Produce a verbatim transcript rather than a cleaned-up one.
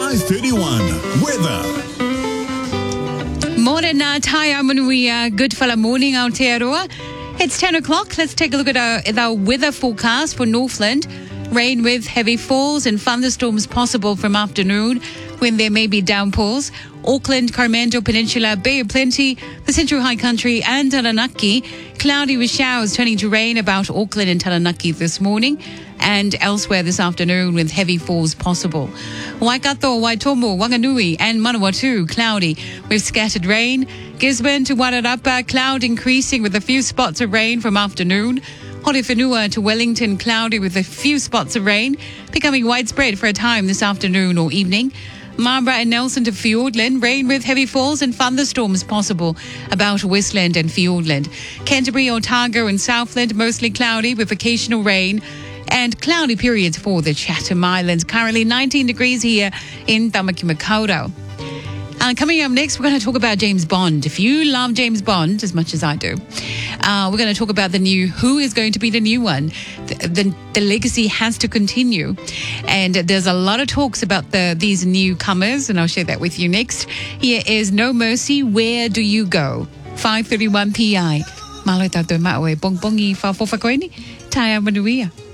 five thirty-one. Weather. Morena tai amanuia, good fella morning Aotearoa. It's ten o'clock. Let's take a look at our, at our weather forecast for Northland. Rain with heavy falls and thunderstorms possible from afternoon when there may be downpours. Auckland, Coromandel Peninsula, Bay of Plenty, the Central High Country and Taranaki. Cloudy with showers turning to rain about Auckland and Taranaki this morning and elsewhere this afternoon with heavy falls possible. Waikato, Waitomo, Wanganui and Manawatu, cloudy with scattered rain. Gisborne to Wairarapa, cloud increasing with a few spots of rain from afternoon. Horewhenua to Wellington, cloudy with a few spots of rain, becoming widespread for a time this afternoon or evening. Marlborough and Nelson to Fiordland, rain with heavy falls and thunderstorms possible about Westland and Fiordland. Canterbury, Otago and Southland, mostly cloudy with occasional rain and cloudy periods for the Chatham Islands. Currently nineteen degrees here in Tamaki Makaurau. Uh, coming up next, we're going to talk about James Bond. If you love James Bond as much as I do, uh, we're going to talk about the new, who is going to be the new one. The, the, the legacy has to continue. And there's a lot of talks about the these newcomers, and I'll share that with you next. Here is No Mercy, Where Do You Go? five thirty-one P I. Malo tato maue, bong bongi fa fofa koini, tai amanuia.